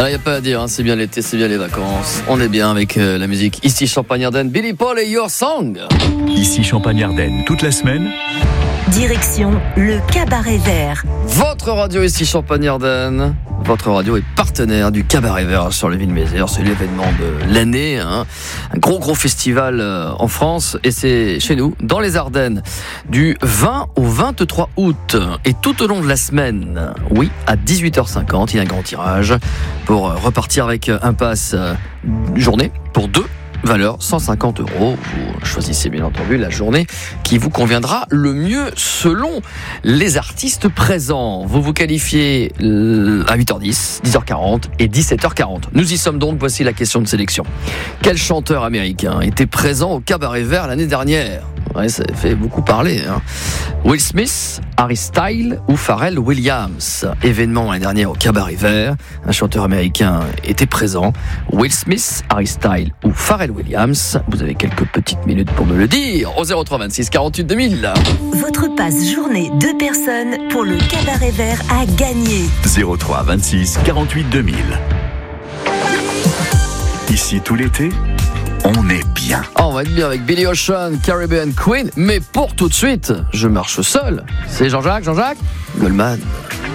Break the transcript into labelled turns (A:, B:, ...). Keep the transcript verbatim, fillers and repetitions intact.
A: Alors il n'y a pas à dire, hein, c'est bien l'été, c'est bien les vacances. On est bien avec euh, la musique. Ici Champagne-Ardenne, Billy Paul et Your Song.
B: Ici Champagne-Ardenne, toute la semaine.
C: Direction le Cabaret Vert.
A: Votre radio ici Champagne-Ardenne. Votre radio est partenaire du Cabaret Vert sur le Ville-Mézières. C'est l'événement de l'année, hein. Un gros gros festival euh, en France, et c'est chez nous, dans les Ardennes, du vingt au vingt-trois août. Et tout au long de la semaine, oui, à dix-huit heures cinquante, il y a un grand tirage pour euh, repartir avec un pass euh, journée pour deux. Valeur cent cinquante euros. Vous choisissez bien entendu la journée qui vous conviendra le mieux selon les artistes présents. Vous vous qualifiez à huit heures dix, dix heures quarante et dix-sept heures quarante. Nous y sommes donc, voici la question de sélection. Quel chanteur américain était présent au Cabaret Vert l'année dernière ? Ouais, ça fait beaucoup parler, hein. Will Smith, Harry Styles ou Pharrell Williams. Événement l'année dernière au Cabaret Vert. Un chanteur américain était présent. Will Smith, Harry Styles ou Pharrell Williams. Vous avez quelques petites minutes pour me le dire. Au zéro trois vingt-six quarante-huit deux mille.
C: Votre passe journée deux personnes pour le Cabaret Vert à gagner.
B: zéro trois vingt-six quarante-huit deux mille. Ici tout l'été, on est bien.
A: Oh, on va être bien avec Billy Ocean, Caribbean Queen. Mais pour tout de suite, je marche seul. C'est Jean-Jacques, Jean-Jacques Goldman.